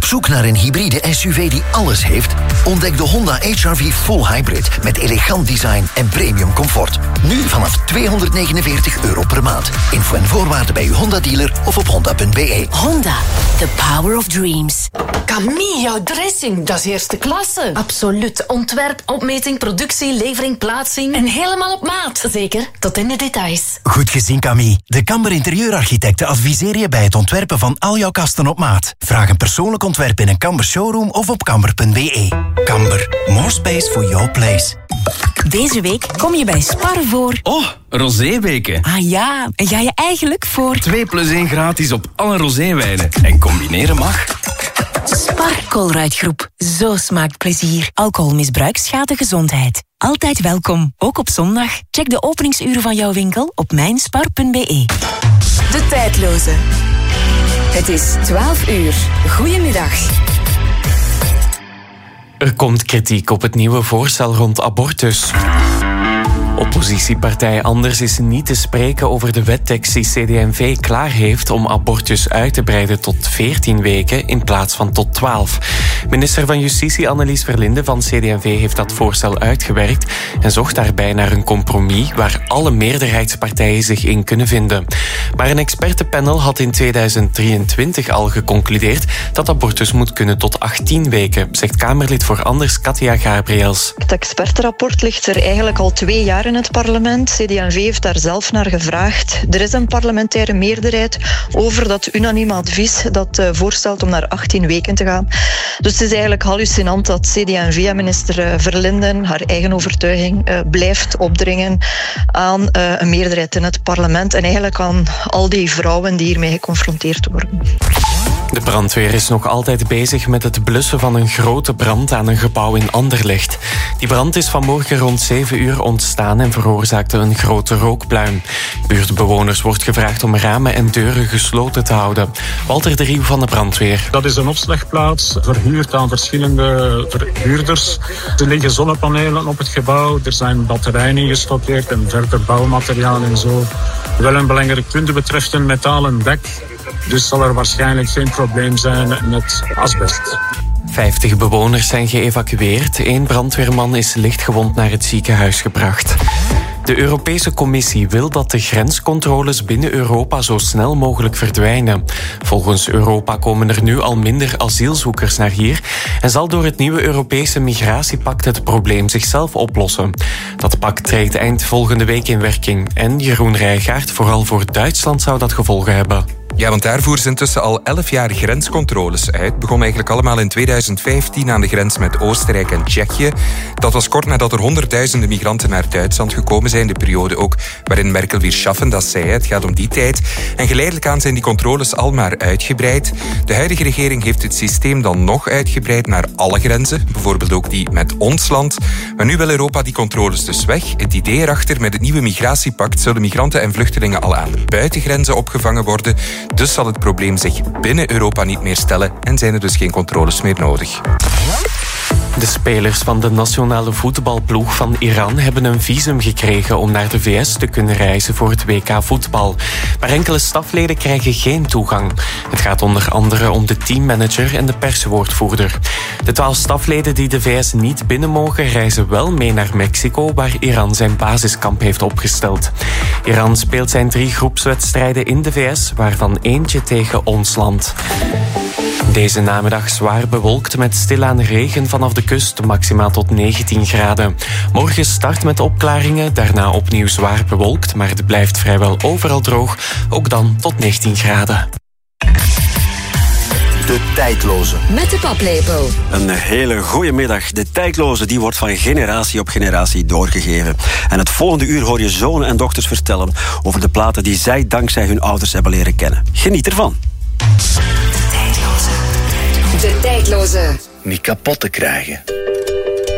Op zoek naar een hybride SUV die alles heeft? Ontdek de Honda HR-V Full Hybrid met elegant design en premium comfort. Nu vanaf €249 per maand. Info en voorwaarden bij uw Honda-dealer of op honda.be. Honda, the power of dreams. Camille, jouw dressing, dat is eerste klasse. Absoluut. Ontwerp, opmeting, productie, levering, plaatsing. En helemaal op maat. Zeker, tot in de details. Goed gezien, Camille. De Kamber Interieurarchitecten adviseren je bij het ontwerpen van al jouw kasten op maat. Vraag een persoonlijk ontwerp in een Kamber showroom of op kamber.be. Kamber, more space for your place. Deze week kom je bij Spar voor... Oh, roséweken. Ah ja, en ga je eigenlijk voor... 2+1 gratis op alle roséwijnen. En combineren mag. Spar Colruyt-groep. Zo smaakt plezier. Alcoholmisbruik schaadt gezondheid. Altijd welkom, ook op zondag. Check de openingsuren van jouw winkel op mijnspar.be. De tijdloze. Het is 12 uur. Goedemiddag. Er komt kritiek op het nieuwe voorstel rond abortus. Oppositiepartij Anders is niet te spreken over de wettekst die CD&V klaar heeft om abortus uit te breiden tot 14 weken in plaats van tot 12. Minister van Justitie Annelies Verlinde van CD&V heeft dat voorstel uitgewerkt en zocht daarbij naar een compromis waar alle meerderheidspartijen zich in kunnen vinden. Maar een expertenpanel had in 2023 al geconcludeerd dat abortus moet kunnen tot 18 weken, zegt Kamerlid voor Anders Katja Gabriels. Het expertenrapport ligt er eigenlijk al 2 jaar in het parlement. CD&V heeft daar zelf naar gevraagd. Er is een parlementaire meerderheid over dat unaniem advies dat voorstelt om naar 18 weken te gaan. Dus het is eigenlijk hallucinant dat CD&V en minister Verlinden haar eigen overtuiging blijft opdringen aan een meerderheid in het parlement en eigenlijk aan al die vrouwen die hiermee geconfronteerd worden. De brandweer is nog altijd bezig met het blussen van een grote brand aan een gebouw in Anderlecht. Die brand is vanmorgen rond 7 uur ontstaan en veroorzaakte een grote rookpluim. Buurtbewoners wordt gevraagd om ramen en deuren gesloten te houden. Walter de Rieuw van de brandweer. Dat is een opslagplaats, verhuurd aan verschillende verhuurders. Er liggen zonnepanelen op het gebouw, er zijn batterijen ingestockeerd en verder bouwmateriaal en zo. Wel een belangrijk punt betreft een metalen dak. Dus zal er waarschijnlijk geen probleem zijn met asbest. 50 bewoners zijn geëvacueerd. 1 brandweerman is lichtgewond naar het ziekenhuis gebracht. De Europese Commissie wil dat de grenscontroles binnen Europa zo snel mogelijk verdwijnen. Volgens Europa komen er nu al minder asielzoekers naar hier en zal door het nieuwe Europese migratiepact het probleem zichzelf oplossen. Dat pact treedt eind volgende week in werking en Jeroen Rijgaard, vooral voor Duitsland zou dat gevolgen hebben. Ja, want daar voeren ze intussen al 11 jaar grenscontroles uit. Begon eigenlijk allemaal in 2015 aan de grens met Oostenrijk en Tsjechië. Dat was kort nadat er honderdduizenden migranten naar Duitsland gekomen zijn. De periode ook waarin Merkel weer schaffen, dat zei. Het gaat om die tijd. En geleidelijk aan zijn die controles al maar uitgebreid. De huidige regering heeft het systeem dan nog uitgebreid naar alle grenzen. Bijvoorbeeld ook die met ons land. Maar nu wil Europa die controles dus weg. Het idee erachter, met het nieuwe migratiepact zullen migranten en vluchtelingen al aan de buitengrenzen opgevangen worden. Dus zal het probleem zich binnen Europa niet meer stellen en zijn er dus geen controles meer nodig. De spelers van de nationale voetbalploeg van Iran hebben een visum gekregen om naar de VS te kunnen reizen voor het WK voetbal. Maar enkele stafleden krijgen geen toegang. Het gaat onder andere om de teammanager en de perswoordvoerder. De 12 stafleden die de VS niet binnen mogen reizen wel mee naar Mexico, waar Iran zijn basiskamp heeft opgesteld. Iran speelt zijn 3 groepswedstrijden in de VS, waarvan eentje tegen ons land. Deze namiddag zwaar bewolkt met stilaan regen vanaf de kust, maximaal tot 19 graden. Morgen start met opklaringen, daarna opnieuw zwaar bewolkt, maar het blijft vrijwel overal droog, ook dan tot 19 graden. De tijdloze. Met de paplepel. Een hele goede middag. De tijdloze die wordt van generatie op generatie doorgegeven. En het volgende uur hoor je zonen en dochters vertellen over de platen die zij dankzij hun ouders hebben leren kennen. Geniet ervan. De tijdloze. Niet kapot te krijgen.